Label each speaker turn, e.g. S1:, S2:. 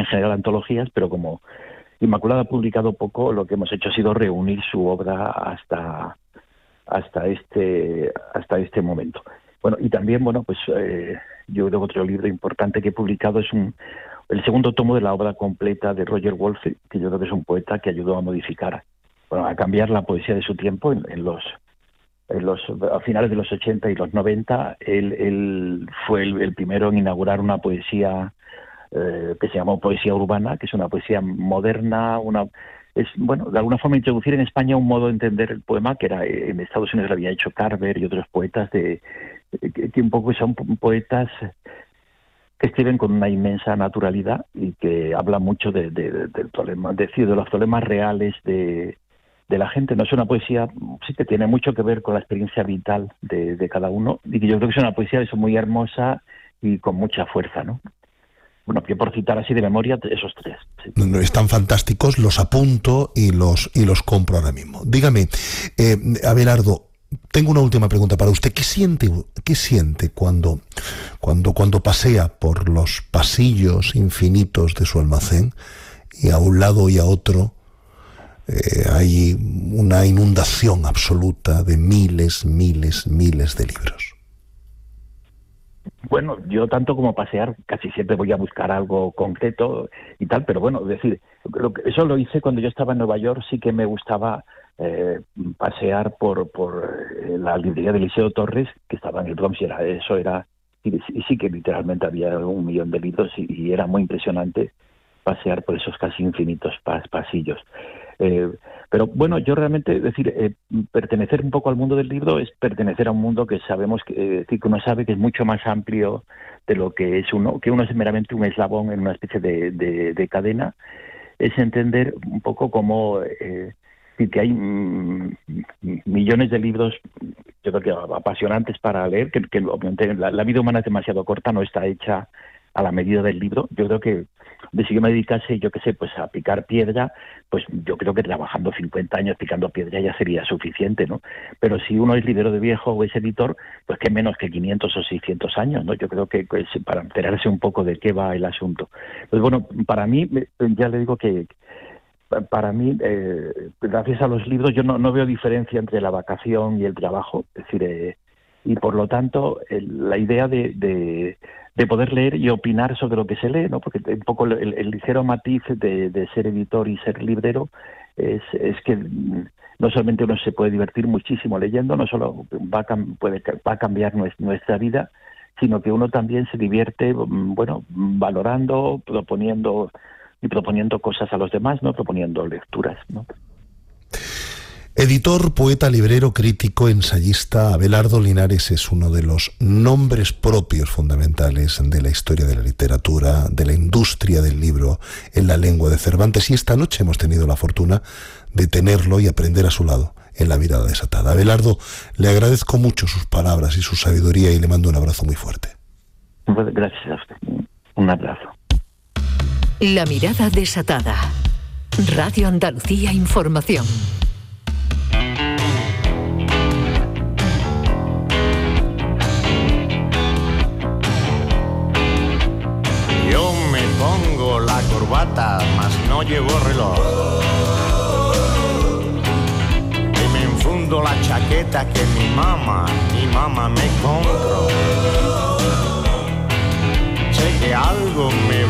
S1: general antologías, pero como Inmaculada ha publicado poco, lo que hemos hecho ha sido reunir su obra hasta este momento. Bueno, y también, pues yo creo que otro libro importante que he publicado es el segundo tomo de la obra completa de Roger Wolfe, que yo creo que es un poeta que ayudó a modificar, a cambiar la poesía de su tiempo a finales de los 80 y los 90. Él fue el primero en inaugurar una poesía que se llamó poesía urbana, que es una poesía moderna, de alguna forma introducir en España un modo de entender el poema que era en Estados Unidos lo había hecho Carver y otros poetas que un poco son poetas que escriben con una inmensa naturalidad y que hablan mucho del problema, de los problemas reales de la gente. No es una poesía, sí que tiene mucho que ver con la experiencia vital de cada uno, y que yo creo que es una poesía eso muy hermosa y con mucha fuerza, ¿no? Bueno, que por citar así de memoria esos tres. Sí.
S2: No, están fantásticos, los apunto y los compro ahora mismo. Dígame, Abelardo, tengo una última pregunta para usted. ¿Qué siente cuando pasea por los pasillos infinitos de su almacén y a un lado y a otro hay una inundación absoluta de miles de libros?
S1: Bueno, yo tanto como pasear, casi siempre voy a buscar algo concreto y tal, pero bueno, es decir, eso lo hice cuando yo estaba en Nueva York. Sí que me gustaba pasear por la librería de Eliseo Torres, que estaba en el Bronx, y sí que literalmente había 1 millón de libros y era muy impresionante pasear por esos casi infinitos pasillos. Pero bueno, yo realmente, pertenecer un poco al mundo del libro es pertenecer a un mundo que sabemos que uno sabe que es mucho más amplio de lo que es uno, que uno es meramente un eslabón en una especie de cadena. Es entender un poco cómo que hay millones de libros, yo creo que apasionantes para leer, que obviamente la vida humana es demasiado corta, no está hecha a la medida del libro. Yo creo que si yo me dedicase, a picar piedra, pues yo creo que trabajando 50 años picando piedra ya sería suficiente, ¿no? Pero si uno es librero de viejo o es editor, pues qué menos que 500 o 600 años, ¿no? Yo creo que para enterarse un poco de qué va el asunto. Pues bueno, para mí, ya le digo que para mí, gracias a los libros, yo no veo diferencia entre la vacación y el trabajo. Es decir, y por lo tanto, la idea de poder leer y opinar sobre lo que se lee, ¿no? Porque un poco el ligero matiz de ser editor y ser librero es que no solamente uno se puede divertir muchísimo leyendo, no solo va a cambiar nuestra vida, sino que uno también se divierte, valorando, proponiendo cosas a los demás, ¿no? Proponiendo lecturas, ¿no?
S2: Editor, poeta, librero, crítico, ensayista, Abelardo Linares es uno de los nombres propios fundamentales de la historia de la literatura, de la industria del libro en la lengua de Cervantes, y esta noche hemos tenido la fortuna de tenerlo y aprender a su lado en La Mirada Desatada. Abelardo, le agradezco mucho sus palabras y su sabiduría y le mando un abrazo muy fuerte.
S1: Gracias a usted. Un abrazo.
S3: La Mirada Desatada. Radio Andalucía Información.
S4: Yo me pongo la corbata, mas no llevo reloj. Y me enfundo la chaqueta que mi mamá me compró. Sé que algo me